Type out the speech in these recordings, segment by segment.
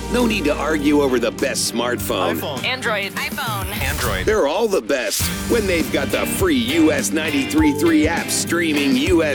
No need to argue over the best smartphone. iPhone. Android. iPhone. Android. They're all the best when they've got the free US 93.3 app streaming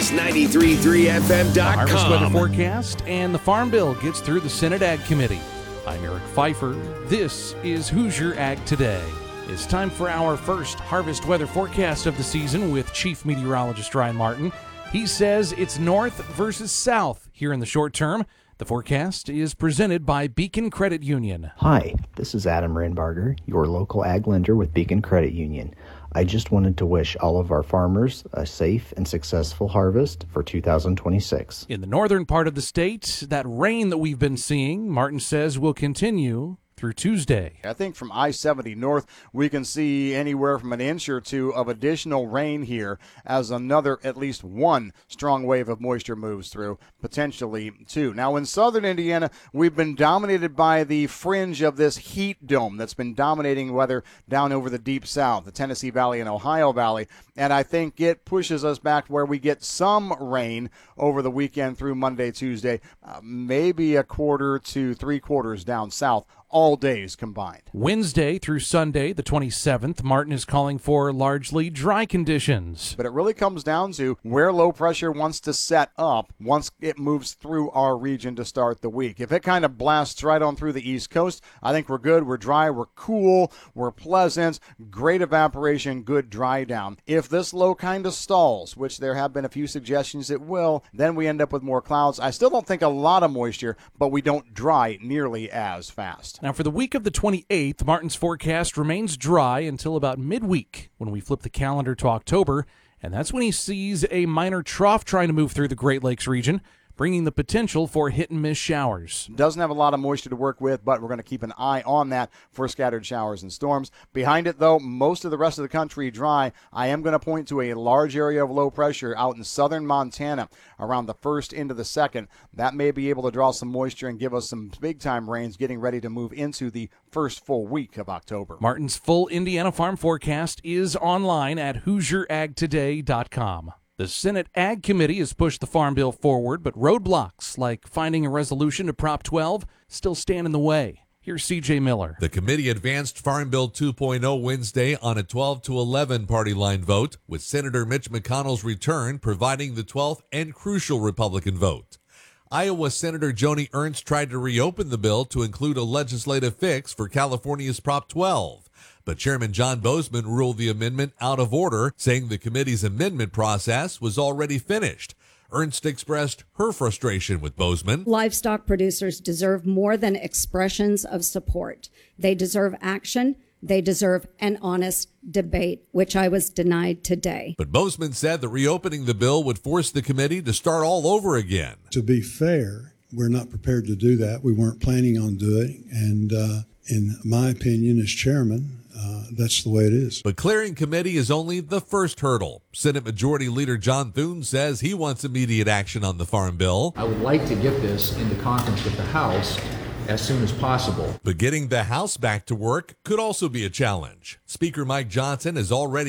US933FM.com. Harvest weather forecast and the Farm Bill gets through the Senate Ag Committee. I'm Eric Pfeiffer. This is Hoosier Ag Today. It's time for our first harvest weather forecast of the season with Chief Meteorologist Ryan Martin. He says it's north versus south here in the short term. The forecast is presented by Beacon Credit Union. Hi, this is Adam Randbarger, your local ag lender with Beacon Credit Union. I just wanted to wish all of our farmers a safe and successful harvest for 2026. In the northern part of the state, that rain that we've been seeing, Martin says, will continue through Tuesday. I think from I-70 north, we can see anywhere from an inch or two of additional rain here as another, at least one strong wave of moisture moves through, potentially two. Now in southern Indiana, we've been dominated by the fringe of this heat dome that's been dominating weather down over the deep south, the Tennessee Valley and Ohio Valley, and I think it pushes us back where we get some rain over the weekend through Monday, Tuesday, maybe a quarter to 3/4 down south. All days combined. Wednesday through Sunday, the 27th, Martin is calling for largely dry conditions. But it really comes down to where low pressure wants to set up once it moves through our region to start the week. If it kind of blasts right on through the East Coast, I think we're good, we're dry, we're cool, we're pleasant, great evaporation, good dry down. If this low kind of stalls, which there have been a few suggestions it will, then we end up with more clouds. I still don't think a lot of moisture, but we don't dry nearly as fast. Now, for the week of the 28th, Martin's forecast remains dry until about midweek when we flip the calendar to October, and that's when he sees a minor trough trying to move through the Great Lakes region, bringing the potential for hit-and-miss showers. Doesn't have a lot of moisture to work with, but we're going to keep an eye on that for scattered showers and storms. Behind it, though, most of the rest of the country dry. I am going to point to a large area of low pressure out in southern Montana around the 1st into the 2nd. That may be able to draw some moisture and give us some big-time rains getting ready to move into the first full week of October. Martin's full Indiana farm forecast is online at HoosierAgToday.com. The Senate Ag Committee has pushed the Farm Bill forward, but roadblocks like finding a resolution to Prop 12 still stand in the way. Here's C.J. Miller. The committee advanced Farm Bill 2.0 Wednesday on a 12-11 party line vote, with Senator Mitch McConnell's return providing the 12th and crucial Republican vote. Iowa Senator Joni Ernst tried to reopen the bill to include a legislative fix for California's Prop 12. But Chairman John Boozman ruled the amendment out of order, saying the committee's amendment process was already finished. Ernst expressed her frustration with Boozman. Livestock producers deserve more than expressions of support. They deserve action. They deserve an honest debate, which I was denied today. But Boozman said that reopening the bill would force the committee to start all over again. To be fair, we're not prepared to do that. We weren't planning on doing, and in my opinion as chairman, that's the way it is. But clearing committee is only the first hurdle. Senate Majority Leader John Thune says he wants immediate action on the Farm Bill. I would like to get this into conference with the House as soon as possible. But getting the House back to work could also be a challenge. Speaker Mike Johnson has already